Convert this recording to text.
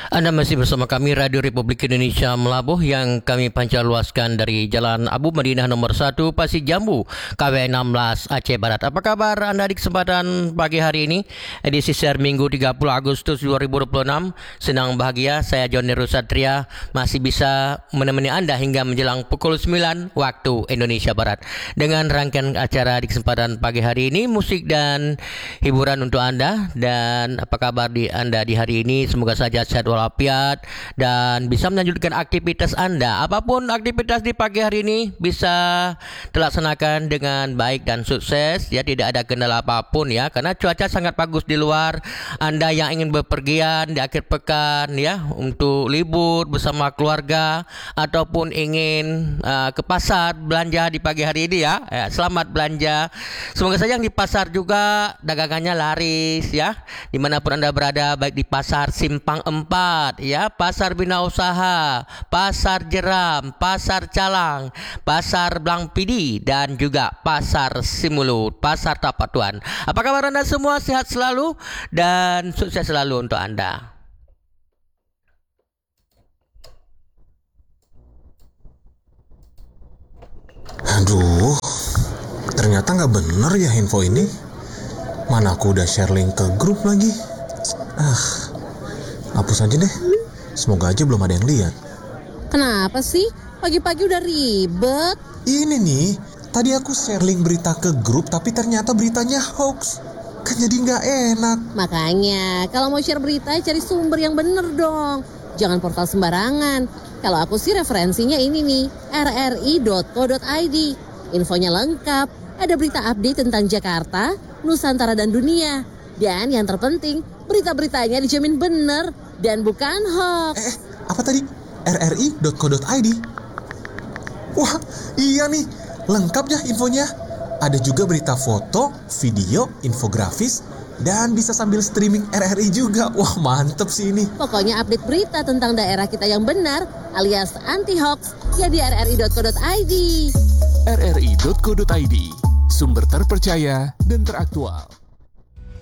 Anda masih bersama kami Radio Republik Indonesia Melabuh yang kami pancar luaskan dari Jalan Abu Madinah nomor 1 Pasir Jambu KW 16 Aceh Barat. Apa kabar Anda di kesempatan pagi hari ini? Edisi share Minggu 30 Agustus 2026. Senang bahagia saya John Neru Satria masih bisa menemani Anda hingga menjelang pukul 9 waktu Indonesia Barat. Dengan rangkaian acara di kesempatan pagi hari ini, musik dan hiburan untuk Anda. Dan apa kabar di Anda di hari ini? Semoga saja sehat walafiat dan bisa melanjutkan aktivitas Anda. Apapun aktivitas di pagi hari ini bisa terlaksanakan dengan baik dan sukses. Ya, tidak ada kendala apapun ya, karena cuaca sangat bagus di luar. Anda yang ingin bepergian di akhir pekan ya untuk libur bersama keluarga ataupun ingin ke pasar belanja di pagi hari ini ya, selamat belanja. Semoga saja yang di pasar juga dagangannya laris ya, dimanapun Anda berada, baik di pasar Simpang 4 ya, pasar Bina Usaha, pasar Jeram, pasar Calang, pasar Blang Pidi, dan juga pasar Simulut, pasar Tapatuan. Apa kabar Anda semua? Sehat selalu dan sukses selalu untuk Anda. Aduh, ternyata nggak bener ya info ini. Mana aku udah share link ke grup lagi. Hapus aja deh. Semoga aja belum ada yang lihat. Kenapa sih? Pagi-pagi udah ribet. Ini nih, tadi aku share link berita ke grup tapi ternyata beritanya hoax. Kan jadi nggak enak. Makanya, kalau mau share berita cari sumber yang bener dong. Jangan portal sembarangan. Kalau aku sih referensinya ini nih, rri.co.id. Infonya lengkap. Ada berita update tentang Jakarta, Nusantara dan dunia. Dan yang terpenting, berita-beritanya dijamin bener dan bukan hoax. Apa tadi? rri.co.id. Wah, iya nih. Lengkap ya infonya. Ada juga berita foto, video, infografis, dan bisa sambil streaming RRI juga. Wah, mantep sih ini. Pokoknya update berita tentang daerah kita yang benar alias anti-hoax ya di rri.co.id. rri.co.id, sumber terpercaya dan teraktual.